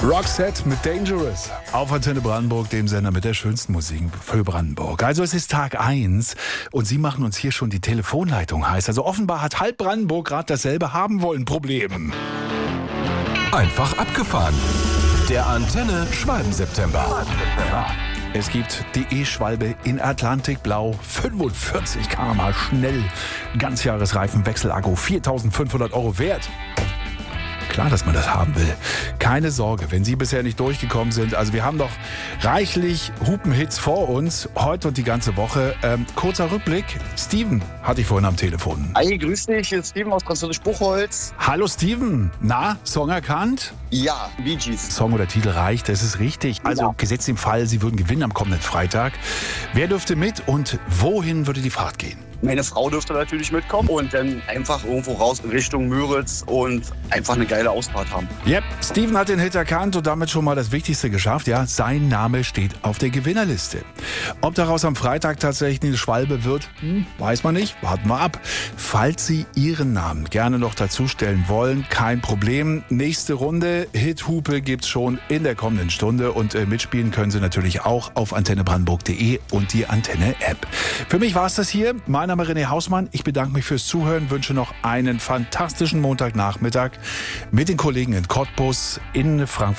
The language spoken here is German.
Roxette mit Dangerous auf Antenne Brandenburg, dem Sender mit der schönsten Musik für Brandenburg. Also es ist Tag 1 und Sie machen uns hier schon die Telefonleitung heiß. Also offenbar hat halb Brandenburg gerade dasselbe haben wollen Problem. Einfach abgefahren. Der Antenne Schwalben-September. Es gibt die E-Schwalbe in Atlantikblau, 45 km/h schnell, Ganzjahresreifenwechselakku, 4.500 € wert. Klar, dass man das haben will. Keine Sorge, wenn Sie bisher nicht durchgekommen sind. Also wir haben doch reichlich Hupenhits vor uns, heute und die ganze Woche. Kurzer Rückblick. Steven hatte ich vorhin am Telefon. Hi, grüß dich, hier ist Steven aus Französisch-Buchholz. Hallo Steven. Na, Song erkannt? Ja, Bee Gees. Song oder Titel reicht, das ist richtig. Also Ja. gesetzt im Fall, Sie würden gewinnen am kommenden Freitag. Wer dürfte mit und wohin würde die Fahrt gehen? Meine Frau dürfte natürlich mitkommen und dann einfach irgendwo raus in Richtung Müritz und einfach eine geile Ausfahrt haben. Yep, Steven hat den Hit erkannt und damit schon mal das Wichtigste geschafft. Ja, sein Name steht auf der Gewinnerliste. Ob daraus am Freitag tatsächlich eine Schwalbe wird, weiß man nicht. Warten wir ab. Falls Sie Ihren Namen gerne noch dazustellen wollen, kein Problem. Nächste Runde, Hithupe gibt's schon in der kommenden Stunde und mitspielen können Sie natürlich auch auf antennebrandenburg.de und die Antenne-App. Für mich war es das hier. Mein Name ist René Hausmann. Ich bedanke mich fürs Zuhören, wünsche noch einen fantastischen Montagnachmittag mit den Kollegen in Cottbus, in Frankfurt